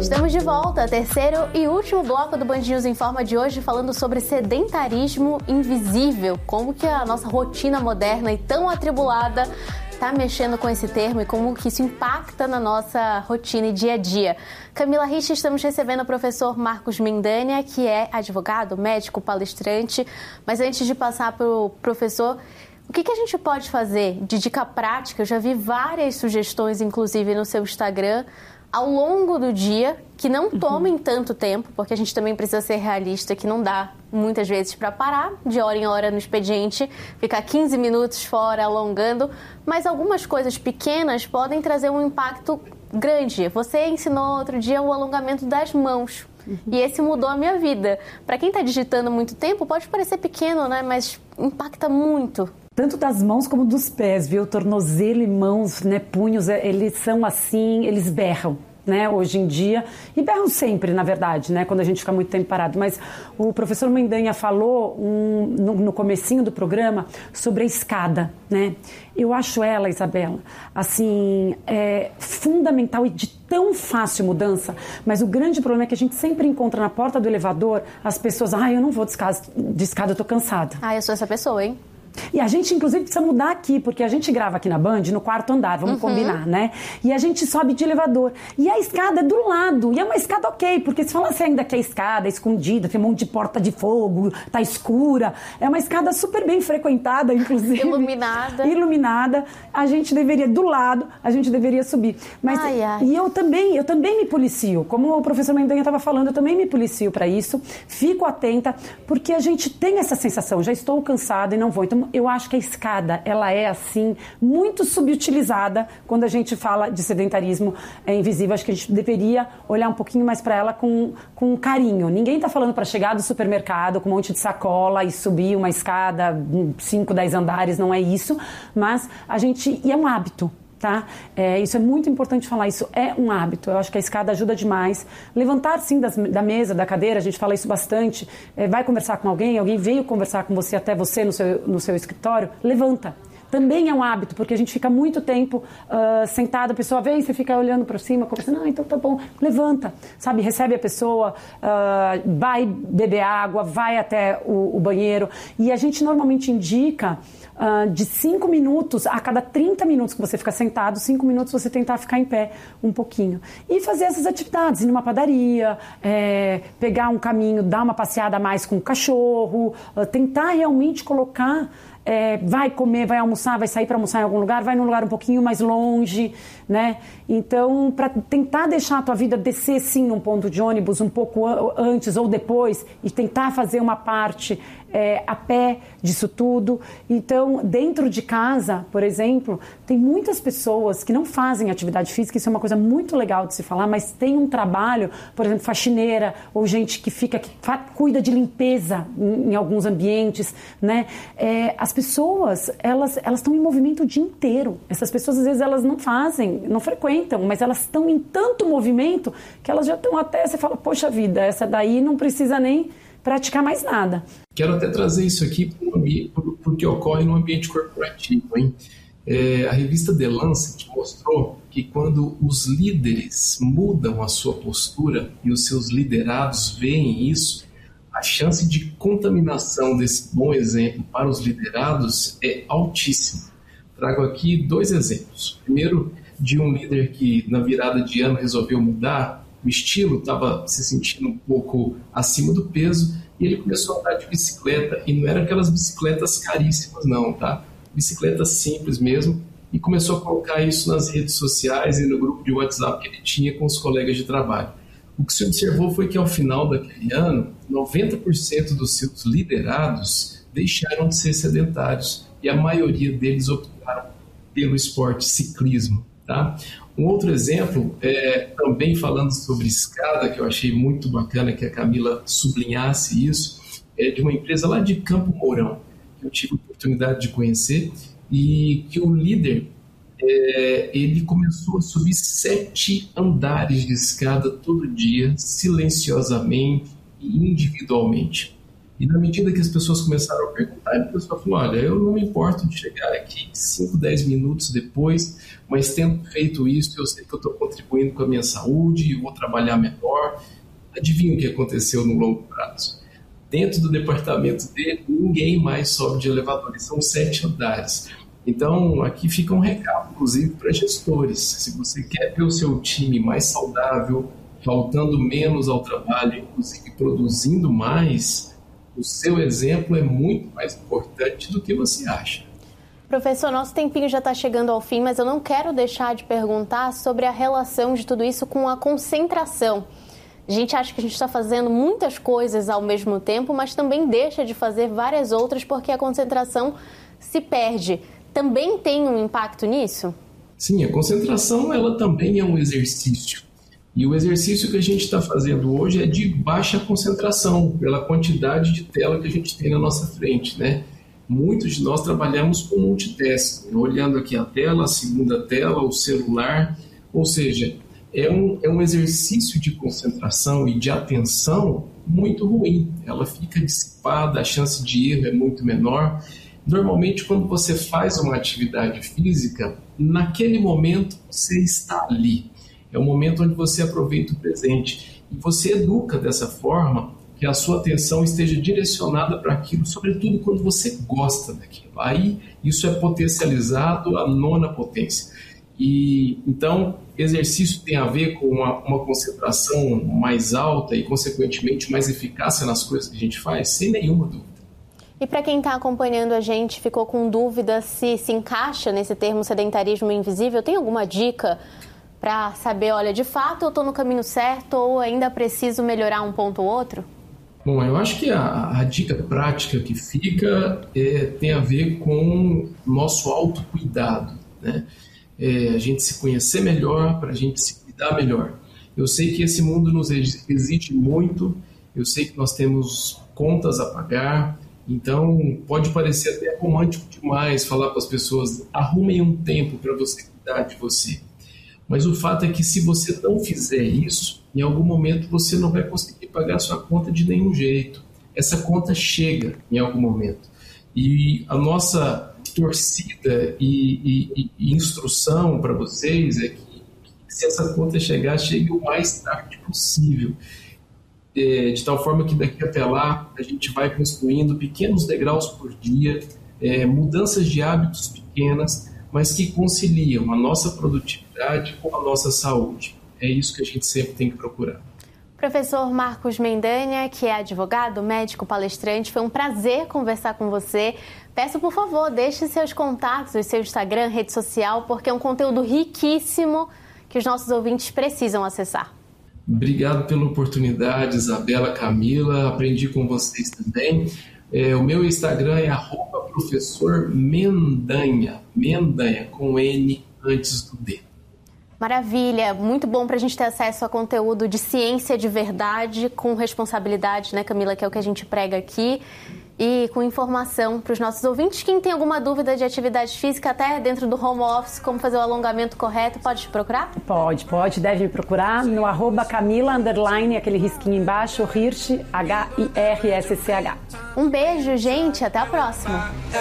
Estamos de volta, terceiro e último bloco do Band News Informa de hoje, falando sobre sedentarismo invisível, como que a nossa rotina moderna e tão atribulada está mexendo com esse termo e como que isso impacta na nossa rotina e dia a dia. Camila Rich, estamos recebendo o professor Marcos Mendanha, que é advogado, médico, palestrante, mas antes de passar para o professor, o que a gente pode fazer de dica prática? Eu já vi várias sugestões, inclusive no seu Instagram, ao longo do dia, que não tomem tanto tempo, porque a gente também precisa ser realista, que não dá muitas vezes para parar de hora em hora no expediente, ficar 15 minutos fora alongando, mas algumas coisas pequenas podem trazer um impacto grande. Você ensinou outro dia o alongamento das mãos, e esse mudou a minha vida. Para quem está digitando muito tempo, pode parecer pequeno, né? Mas impacta muito. Tanto das mãos como dos pés, viu? Tornozelo e mãos, né? Punhos, eles são assim, eles berram, né? Hoje em dia, e berram sempre, na verdade, né? Quando a gente fica muito tempo parado. Mas o professor Mendanha falou no comecinho do programa sobre a escada, né? Eu acho ela, Isabela, assim, fundamental e de tão fácil mudança, mas o grande problema é que a gente sempre encontra na porta do elevador as pessoas, eu não vou de escada, eu tô cansada. Eu sou essa pessoa, hein? E a gente, inclusive, precisa mudar aqui, porque a gente grava aqui na Band, no quarto andar, vamos combinar, né? E a gente sobe de elevador. E a escada é do lado. E é uma escada ok, porque se falasse ainda que a escada é escondida, tem um monte de porta de fogo, tá escura. É uma escada super bem frequentada, inclusive. Iluminada. A gente deveria, do lado, a gente deveria subir. Mas, e eu também me policio. Como o professor Mendanha estava falando, eu também me policio para isso. Fico atenta, porque a gente tem essa sensação, já estou cansada e não vou. Então, eu acho que a escada, ela é, assim, muito subutilizada quando a gente fala de sedentarismo invisível. Acho que a gente deveria olhar um pouquinho mais para ela com carinho. Ninguém está falando para chegar do supermercado com um monte de sacola e subir uma escada, 5, 10 andares, não é isso. Mas e é um hábito. Tá? Isso é muito importante falar, isso é um hábito. Eu acho que a escada ajuda demais. Levantar sim da mesa, da cadeira, a gente fala isso bastante. Vai conversar com alguém veio conversar com você, até você no seu escritório, levanta. Também é um hábito, porque a gente fica muito tempo sentado, a pessoa vem, você fica olhando para cima, conversando, então tá bom, levanta, sabe, recebe a pessoa, vai beber água, vai até o banheiro, e a gente normalmente indica de 5 minutos, a cada 30 minutos que você fica sentado, 5 minutos você tentar ficar em pé um pouquinho. E fazer essas atividades, ir numa padaria, pegar um caminho, dar uma passeada a mais com o cachorro, tentar realmente colocar... vai comer, vai almoçar, vai sair para almoçar em algum lugar, vai num lugar um pouquinho mais longe, né? Então, para tentar deixar a tua vida descer, sim, num ponto de ônibus um pouco antes ou depois e tentar fazer uma parte a pé disso tudo. Então, dentro de casa, por exemplo, tem muitas pessoas que não fazem atividade física, isso é uma coisa muito legal de se falar, mas tem um trabalho, por exemplo, faxineira ou gente que cuida de limpeza em alguns ambientes, né? As pessoas, elas estão em movimento o dia inteiro. Essas pessoas, às vezes, elas não fazem, não frequentam, mas elas estão em tanto movimento que elas já estão até, você fala, poxa vida, essa daí não precisa nem praticar mais nada. Quero até trazer isso aqui porque ocorre no ambiente corporativo, hein? A revista The Lancet mostrou que quando os líderes mudam a sua postura e os seus liderados veem isso, a chance de contaminação desse bom exemplo para os liderados é altíssima. Trago aqui 2 exemplos. Primeiro, de um líder que na virada de ano resolveu mudar o estilo, estava se sentindo um pouco acima do peso e ele começou a andar de bicicleta, e não eram aquelas bicicletas caríssimas não, tá? Bicicletas simples mesmo, e começou a colocar isso nas redes sociais e no grupo de WhatsApp que ele tinha com os colegas de trabalho. O que se observou foi que ao final daquele ano, 90% dos seus liderados deixaram de ser sedentários e a maioria deles optaram pelo esporte ciclismo. Tá? Um outro exemplo, também falando sobre escada, que eu achei muito bacana que a Camila sublinhasse isso, é de uma empresa lá de Campo Mourão, que eu tive a oportunidade de conhecer, e que o líder, ele começou a subir 7 andares de escada todo dia, silenciosamente e individualmente. E na medida que as pessoas começaram a perguntar, a pessoa falou, olha, eu não me importo de chegar aqui 5, 10 minutos depois, mas tendo feito isso, eu sei que eu estou contribuindo com a minha saúde, eu vou trabalhar melhor. Adivinha o que aconteceu no longo prazo? Dentro do departamento dele, ninguém mais sobe de elevador, são 7 andares. Então, aqui fica um recado, inclusive, para gestores. Se você quer ver o seu time mais saudável, faltando menos ao trabalho, inclusive produzindo mais, o seu exemplo é muito mais importante do que você acha. Professor, nosso tempinho já está chegando ao fim, mas eu não quero deixar de perguntar sobre a relação de tudo isso com a concentração. A gente acha que a gente está fazendo muitas coisas ao mesmo tempo, mas também deixa de fazer várias outras porque a concentração se perde. Também tem um impacto nisso? Sim, a concentração ela também é um exercício. E o exercício que a gente está fazendo hoje é de baixa concentração, pela quantidade de tela que a gente tem na nossa frente, né? Muitos de nós trabalhamos com multitasking, olhando aqui a tela, a segunda tela, o celular, ou seja, é um exercício de concentração e de atenção muito ruim. Ela fica dissipada, a chance de erro é muito menor. Normalmente, quando você faz uma atividade física, naquele momento você está ali. É o momento onde você aproveita o presente. E você educa dessa forma que a sua atenção esteja direcionada para aquilo, sobretudo quando você gosta daquilo. Aí, isso é potencializado à 9ª potência. E, então, exercício tem a ver com uma concentração mais alta e, consequentemente, mais eficácia nas coisas que a gente faz? Sem nenhuma dúvida. E para quem está acompanhando a gente, ficou com dúvida se encaixa nesse termo sedentarismo invisível, tem alguma dica para saber, olha, de fato eu estou no caminho certo ou ainda preciso melhorar um ponto ou outro? Bom, eu acho que a dica prática que fica tem a ver com o nosso autocuidado, né? A gente se conhecer melhor para a gente se cuidar melhor. Eu sei que esse mundo nos exige muito, eu sei que nós temos contas a pagar, então pode parecer até romântico demais falar para as pessoas, arrumem um tempo para você cuidar de você. Mas o fato é que se você não fizer isso, em algum momento você não vai conseguir pagar sua conta de nenhum jeito. Essa conta chega em algum momento. E a nossa torcida e instrução para vocês é que se essa conta chegar, chegue o mais tarde possível. De tal forma que daqui até lá a gente vai construindo pequenos degraus por dia, mudanças de hábitos pequenas, mas que conciliam a nossa produtividade com a nossa saúde. É isso que a gente sempre tem que procurar. Professor Marcos Mendanha, que é advogado, médico, palestrante, foi um prazer conversar com você. Peço, por favor, deixe seus contatos, o seu Instagram, rede social, porque é um conteúdo riquíssimo que os nossos ouvintes precisam acessar. Obrigado pela oportunidade, Isabela, Camila, aprendi com vocês também. O meu Instagram é @professormendanha, Mendanha, com N antes do D. Maravilha, muito bom para a gente ter acesso a conteúdo de ciência de verdade, com responsabilidade, né, Camila, que é o que a gente prega aqui, e com informação para os nossos ouvintes. Quem tem alguma dúvida de atividade física, até dentro do home office, como fazer o alongamento correto, pode te procurar? Pode, deve me procurar no @Camila_, aquele risquinho embaixo, Hirsch, HIRSCH. Um beijo, gente, até a próxima.